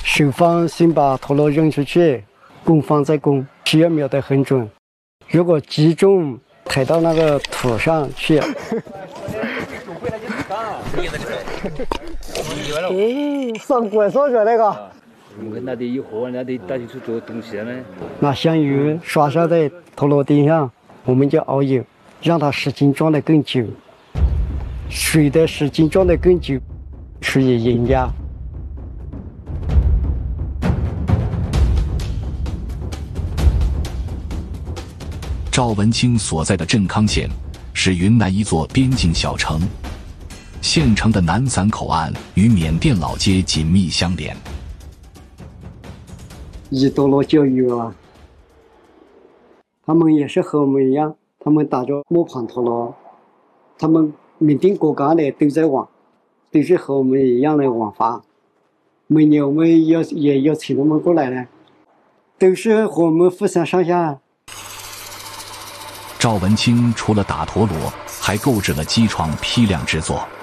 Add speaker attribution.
Speaker 1: 守方先把陀螺扔出去，攻方再攻，需要瞄得很准。如果击中抬到那个土上去，上怪兽去那个。
Speaker 2: 我们那里有河，那里打进去做东西呢。
Speaker 1: 拿香油刷上在陀螺顶上，我们就熬油，让它时间装得更久。水的时间装得更久，属于赢家。
Speaker 3: 赵文清所在的镇康县是云南一座边境小城，县城的南散口岸与缅甸老街紧密相连。
Speaker 1: 以陀螺教育啊，他们也是和我们一样，他们打着磨盘陀螺，他们缅甸国家的都在玩，都是和我们一样的玩法。每年我们也要请他们过来呢，都是和我们互相上下。
Speaker 3: 赵文清除了打陀螺，还购置了机床批量制作。